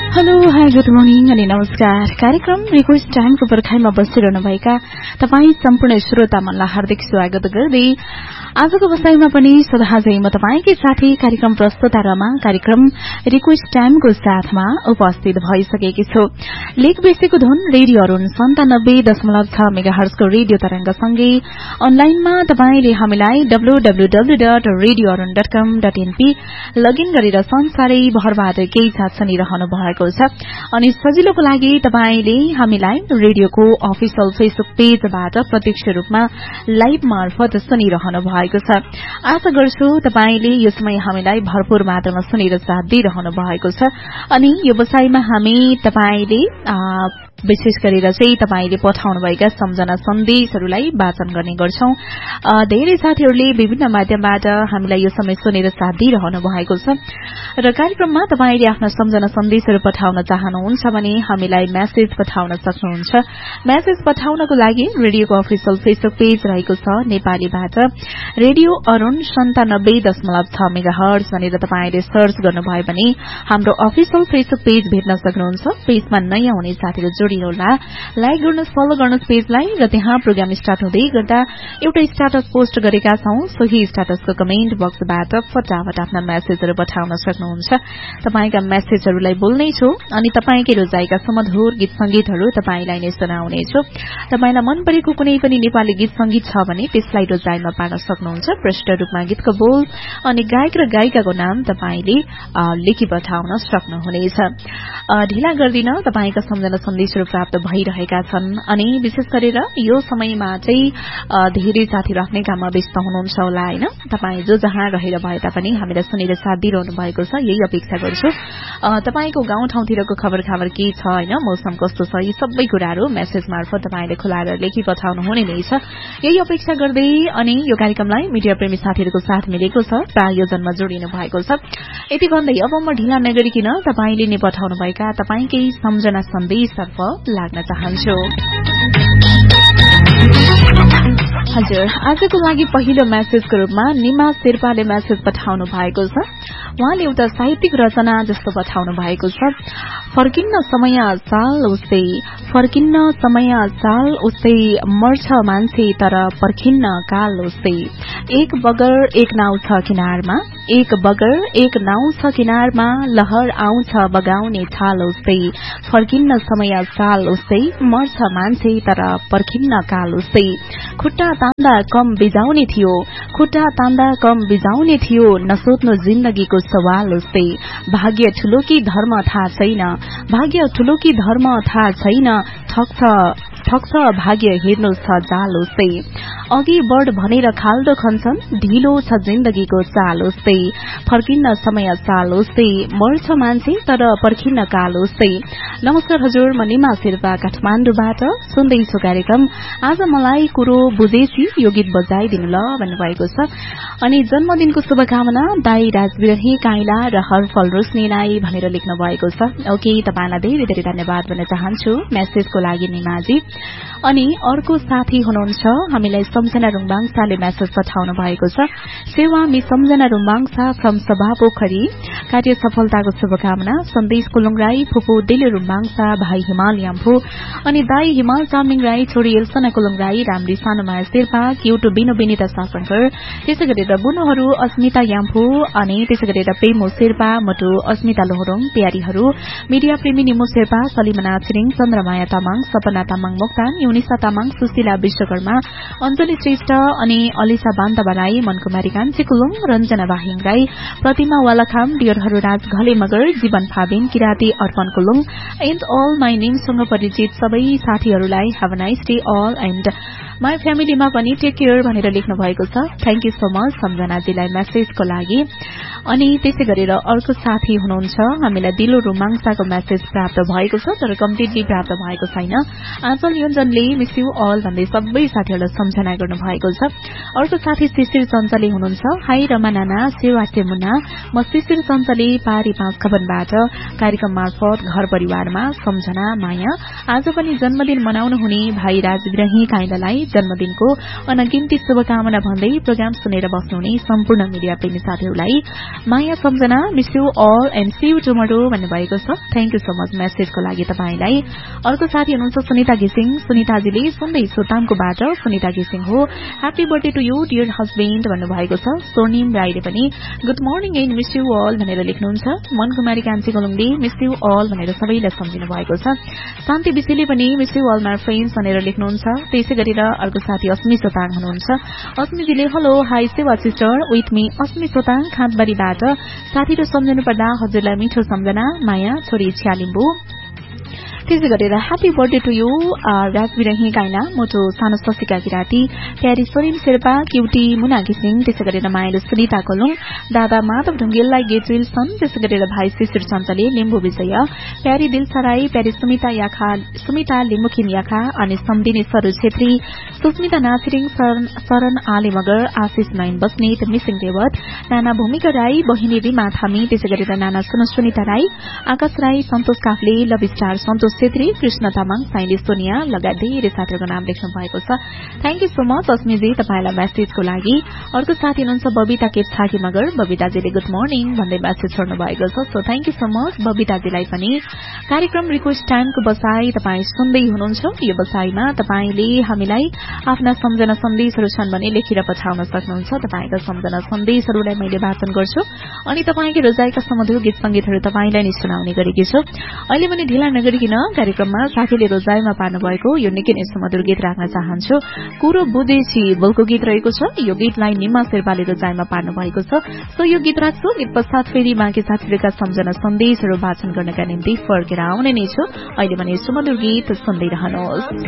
Hello hi good morning अनि नमस्कार। कार्यक्रम रिक्वेस्ट टाइमको पर्खाइमा बसिरहनुभएका तपाईँ सम्पूर्ण श्रोता मनलाई हार्दिक स्वागत गर्दै आजको बसाईमा पनि सदाझै म तपाईंकै साथी कार्यक्रम प्रस्तुता रमा कार्यक्रम रिक्वेस्ट टाइमको साथमा उपस्थित भइसकेकी छु। लेक बेसीको धुन रेडियो अरुण 97.6 मेगाहर्जको रेडियो तरंगसँगै अनलाइनमा तपाईंले हामीलाई www.radioarun.com.np लगइन गरेर संसारै भरबाट केही साथ सुनिरहनु भएको छ। अनि सजिलोको लागि तपाईंले हामीलाई रेडियोको अफिसियल फेसबुक पेजबाट प्रत्यक्ष रूपमा लाइभ मार्फत सुनिरहनु भएको छ। आशा गर्छु तपाईंले यो समय हामीलाई भरपूर मात्रामा सुनेर साथ दिइरहनु भएको छ। अनि यो बसाईमा हामी तपाईंले विशेष गरेर चाहिँ तपाईंले पठाउनुभएका सम्झना सन्देशहरूलाई वाचन गर्ने गर्छौं। धेरै साथीहरूले विभिन्न माध्यमबाट हामीलाई यो समय सुनेर साथ दिइरहनु भएको छ र कार्यक्रममा तपाईंले आफ्ना सम्झना सन्देशहरू पठाउन चाहनुहुन्छ भने हामीलाई मेसेज पठाउन सक्नुहुन्छ। मेसेज पठाउनको लागि रेडियोको अफिसियल फेसबुक पेज रहेको छ नेपालीबाट रेडियो अरुण 97.6 मेगाहर्ज भनेर तपाईंले सर्च गर्नुभयो भने हाम्रो अफिसियल फेसबुक पेज भेट्न सक्नुहुन्छ। पेजमा नयाँ हुने साथीहरू जोडिनुहोला, लाइक गर्नुहोस्, फलो गर्नुहोस् पेजलाई र त्यहाँ प्रोग्राम स्टार्ट हुँदै गर्दा एउटा स्ट्याटस पोस्ट गरेका छौं। सोही स्ट्याटसको कमेन्ट बक्सबाट फटाफट आफ्ना मेसेजहरू पठाउन सक्नुहुन्छ। तपाईंका मेसेजहरूलाई बोल्नै छु अनि तपाईंकै रोजाइका सुमधुर गीत संगीतहरू तपाईंलाई नै सुनाउनेछु। तपाईंलाई मन परेको कुनै पनि नेपाली गीत संगीत छ भने त्यसलाई रोजाइमा पार्न सक्नुहुन्छ। प्रष्ट रूपमा गीतको बोल अनि गायक र गायिकाको नाम तपाईंले लेखी पठाउन सक्नुहुनेछ। ढिला गर्दिन, तपाईंका सम्झना सन्देशहरू प्राप्त भइरहेका छन् अनि विशेष गरेर यो समयमा चाहिँ धेरै साथीहरू आफ्नै काममा व्यस्त हुनुहुन्छ होला हैन। तपाई जो जहाँ रहेर भए तापनि हामीलाई सुनेर साथ दिइरहनु भएको छ, यही अपेक्षा गर्छु। तपाईको गाउँ ठाउँतिरको खबर के छ हैन, मौसम कस्तो छ, यी सबै कुराहरू मेसेज मार्फत तपाईले खुलाएर लेखी पठाउनु हुने नै छ। यही अपेक्षा गर्दै अनि यो कार्यक्रमलाई मिडिया प्रेमी साथीहरूको साथ मिलेको छ, प्रायोजनमा जोडिनु भएको छ। यति भन्दै अब म ढिला नगरिकिन तपाईले नै पठाउनुभएका तपाईकै सम्झना सन्देशतर्फ लाग्न चाहन्छु। हजुर, आजको लागि पहिलो मेसेजको रूपमा निमा शेर्पाले मेसेज पठाउनु भएको छ। उहाँले एउटा साहित्यिक रचना जस्तो पठाउनु भएको छ। फर्किन्न समय साल उस्तै, फर्किन्न समय साल उस्तै, मर्छ मान्छे तर पर्खिन्न काल उस्तै। एक बगर एक नाउ छ किनारमा, एक बगर एक नाउ छ किनारमा, लहर आउँछ बगाउने छाल उस्तै। फर्किन्न समय साल उस्तै, मर्छ मान्छे तर पर्खिन्न काल उस्तै। खुट्टा तान्दा कम बिजाउने थियो, खुट्टा तान्दा कम बिजाउने थियो, नसोध्नु जिन्दगीको सवाल उस्तै। भाग्य ठूलो कि धर्म थाहा छैन, भाग्य ठूलो कि धर्म थाहा छैन, ठग्छ भाग्य हेर्नु छ जाल उस्तै। अघि बढ भनेर खाल्डो खन्छन्, ढिलो छ जिन्दगीको चाल उस्तै। फर्किन्न समय साल उस्तै, मर्छ मान्छे तर पर्खिन्न काल उस्तै। नमस्कार हजुर, म निमा शेर्पा काठमाडौँबाट सुन्दैछु कार्यक्रम। आज मलाई कुरो बुझेसी यो गीत बजाइदिनु ल भन्नुभएको छ। अनि जन्मदिनको शुभकामना दाई राजविरही काइला र हरफल रोशनीलाई भनेर लेख्नु भएको छ। ओके, तपाईलाई धेरै धेरै धन्यवाद भन्न चाहन्छु मेसेजको लागि निमाजी। अनि अर्को साथी हुनुहुन्छ, हामीलाई सम्झना रुङबाङसाले मेसेज पठाउनु भएको छ। सेवा मि सम्झना रुङबाङसा फ्रम सभा पोखरी, कार्य सफलताको शुभकामना। सन्देश कुलुङ राई, फुपू दिले रुङबाङसा, भाइ हिमाल याम्फू अनि दाई हिमाल चामलिङ राई, छोरी एल्सना कुलुङ राई, रामली सानुमाया शेर्पा, क्युटो बिनो बिनिता सासंकर, त्यसै गरेर बुनुहरू अस्मिता याम्फू अनि त्यसै गरेर प्रेमो शेर्पा, मटु अस्मिता लोहरोङ, प्यारीहरू मिडिया प्रेमी निमो शेर्पा, सलिमना छिरिङ, चन्द्रमाया तामाङ, सपना तामाङ मोक्तान, युनिसा तामाङ, सुशीला विश्वकर्मा, अञ्जली श्रेष्ठ अनि अलिसा बान्तबा राई, मनकुमारी कान्छी कुलुङ, रञ्जना बाहिङ राई, प्रतिमा वालाखाम, डियरहरू राज घले मगर, जीवन फाबिन, किराती अर्पण कुलुङ एन्ड अल माई नेमसँग परिचित सबै साथीहरूलाई have a nice day all and my फ्यामिलीमा पनि टेक केयर भनेर लेख्नु भएको छ। थ्याङ्क यू सो मच सम्झनाजीलाई मेसेजको लागि। अनि त्यसै गरेर अर्को साथी हुनुहुन्छ, हामीलाई दिलो रुमाङसाको मेसेज प्राप्त भएको छ तर कम्प्लिटली प्राप्त भएको छैन। आँचल योजनले मिस यू अल भन्दै सबै साथीहरूलाई सम्झना गर्नु भएको छ। अर्को साथी शिशिर चञ्चले हुनुहुन्छ। हाई रमा नाना, सेवासे मुन्ना, म शिशिर चञ्चले पारी 5 खबरबाट कार्यक्रम मार्फत घर परिवारमा सम्झना माया। आज पनि जन्मदिन मनाउनु हुने भाइ राजविरही काइलालाई जन्मदिनको अनगिन्ती शुभकामना भन्दै प्रोग्राम सुनेर बस्नुहुने सम्पूर्ण मिडिया प्रेमी साथीहरूलाई माया सम्झना, miss you all and C you tomorrow भन्नुभएको छ। थ्याङ्क यू सो मच मेसेजको लागि तपाईलाई। अर्को साथी हुनुहुन्छ सुनिता घिसिङ। सुनिताजीले सुन्दै सोतामकोबाट सुनिता घिसिङ हो, happy birthday to you dear husband भन्नुभएको छ। स्वर्णिम राईले पनि good morning and miss you all भनेर लेख्नुहुन्छ। मनकुमारी कान्छी गोलुङले मिस यू अल भनेर सबैलाई सम्झिनु भएको छ। शान्ति विषयले पनि miss you all my friends भनेर लेख्नुहुन्छ। त्यसै गरेर अर्को साथी अस्मी सोताङ हुनुहुन्छ। अस्मीजीले हेलो हाई सेवा सिस्टर विथ मी अस्मी सोताङ खाँदबारीबाट। साथीहरू सम्झनु पर्दा हजुरलाई मिठो सम्झना, माया छोरी छ्यालिम्बु। त्यसै गरेर ह्यापी बर्थडे टु यू राजबिरही गाइला, मोटो सानो शशिका किराती, प्यारी सोरिन शेर्पा, क्युटी मुना घिसिङ, त्यसै गरेर मायालु सुनिता कोलुङ, दादा माधव ढुङ्गेललाई गेट विल्सन, त्यसै गरेर भाइ शिशिर सन्तले, लिम्बु विजय, प्यारी दिलसराई, प्यारी सुमिता लिम्बुखिन याखा अनि सम्दिनी सरू छेत्री, सुस्मिता नासिरिङ, शरण आले मगर, आशिष नयन बस्नेत, मिसिङ देवत, नाना भूमिका राई, बहिनी रिमा थामी, त्यसै गरेर नाना सुनिता राई, आकाश राई, सन्तोष काफ्ले, लभ स्टार सन्तोष छेत्री, कृष्ण तामाङ, साइली सोनिया लगायत धेरै साथीहरूको नाम लेख्नु भएको छ। थ्याङ्क यू सो मच अस्मीजी तपाईलाई मेसेजको लागि। अर्को साथी हुनुहुन्छ बबिता केपछाकी मगर। बबिताजीले गुड मर्निङ भन्दै मेसेज छोड्नु भएको छ। So thank you so much बबिताजीलाई पनि। कार्यक्रम रिक्वेस्ट टाइमको बसाई तपाईँ सुन्दै हुनुहुन्छ। यो बसाईमा तपाईँले हामीलाई आफ्ना सम्झना सन्देशहरू छन् भने लेखेर पठाउन सक्नुहुन्छ। तपाईँका सम्झना सन्देशहरूलाई मैले वाचन गर्छु अनि तपाईँकै रोजाइका सुमधुर गीत संगीतहरू तपाईँलाई नै सुनाउने गरेकी छु। अहिले पनि ढिला नगरिकन कार्यक्रममा साथीले रोजाइमा पार्नु भएको यो निकै नै सुमधुर गीत राख्न चाहन्छु। कुरो बुझेछि बोलको गीत रहेको छ। यो गीतलाई निमा शेर्पाले रोजाइमा पार्नु भएको छ। सो यो गीत राख्छु। गीत पश्चात फेरि बाँकी साथीहरूका सम्झना सन्देशहरू वाचन गर्नका निम्ति फर्केर आउने नै छु। अहिले भने सुमधुर गीत सुन्दै रहनुहोस्।